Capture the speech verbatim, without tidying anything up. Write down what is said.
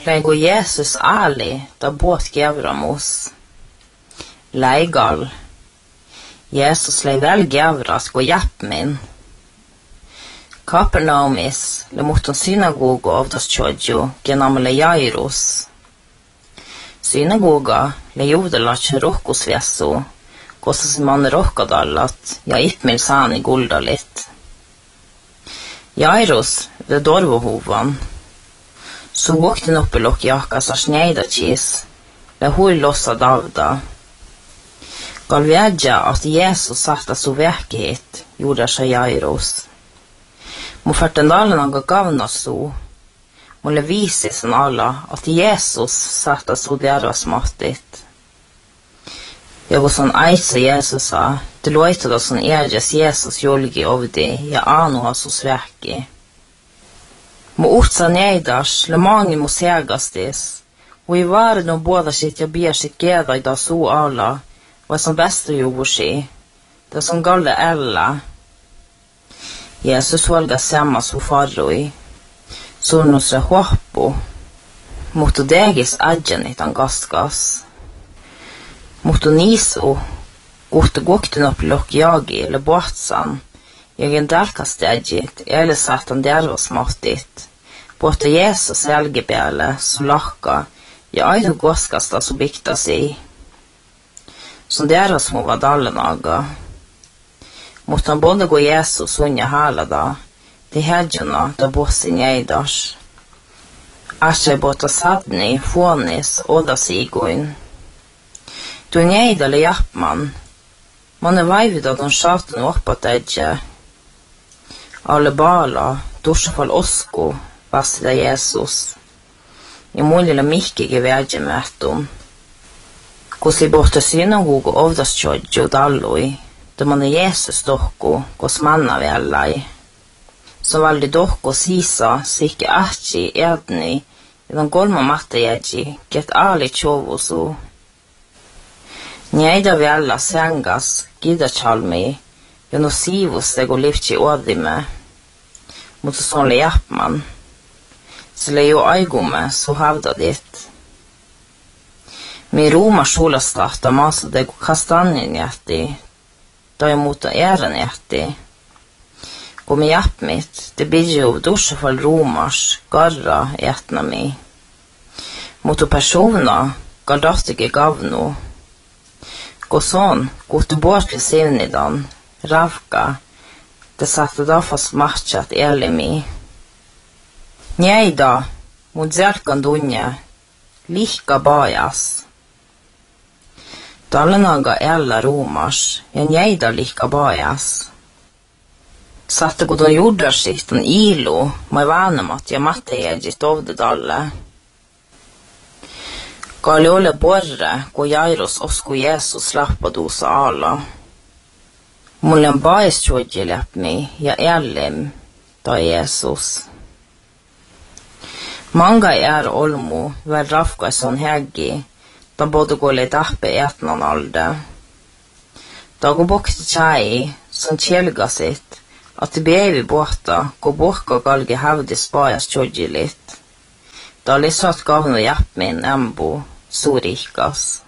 Lego Jesus ali da båt gevramos. Leigal. Jesus lei vel gevras gå hjepp min. Kapernaumis le moton synagogo av das chodjo genamle Jairus. Synagoga le judelac rokkos vesso, kostas man rokkadallat, ja itmil sani guldalit. Jairus ved dorvohovan, så våkte han oppe lokk jakas av sneidacis, le hur lossa davda. Galvedja at Jesus satt så veke hit, gjorde seg Jairus. Må fertendalen han gavna så, må le vise sin alla at Jesus satt så dera smattit. Jag var sån eisa Jesus sa, det låter då sån eres Jesus jolgi ovdi, ja anu ha så sveki. Må utsa neidars, le mange må segastis, og i varen og båda sitt jag ber sitt geda i da så alla, og som bästa jovorsi, det som galle alla. Jesus valga samma så farroi, så nos re hoppo, mot degis adjanit an gaskas. Mot niso, gott gokten upp lock jagi eller båtsan, jag en dalkastedjit, eller satan där var smattigt. Båta Jesus elgebele, så lacka, jag ej då goskasta så bikta sig. Som där små var dallenaga. Mot han både gå Jesus unja hala da, de hedjona da bossin jeidars. Ashe båta sadni, fånis, oda sigoin. Du neida le jappman, man er veivid av den sjaten oppat edje. Alle bala, dorsefall osko, basida Jesus. I mulig la mikke gevedje metum. Kos i båta synagogo ovdas tjodjo dalloi, da man er Jesus dokko, kos manna velai. Som valdi dokko sisa, sikke atji edni, i den golma matta edji, get ali tjovosu. Njeida vella sengas, gida chalmi, jo no sivus det går livci odime, mot sån le jappman. Så le jo aigume, så havda dit. Mi Roma skolastata masa det går kastanjen jätti, da jag mota ären jätti. Gå med japp mitt, det blir ju dorsefall romars, garra etna mi. Mot persona, gardatike gavno, gå sån, gå till bort till sivnidan, ravka, det satte då fast matchat elimi. Njejda, mot zerkan dunje, lika bajas. Dallenaga ella romars, ja njejda lika bajas. Satte gå då jordarsikten ilo, ma vanem att jag matte edgit ovde dalle. Galiole borre, gå Jairus osko Jesus lappa dosa alla. Mullen bajs tjodje lepp mi, ja elim, da Jesus. Manga er olmo, vel rafka sån heggi, da både gå le dappe etnan alde. Da gå bokte tjei, som kjelga sitt, at det bevi båta, gå bokka galge havdi spajas tjodje litt. Da lisat gavno japp min embo, så rikas.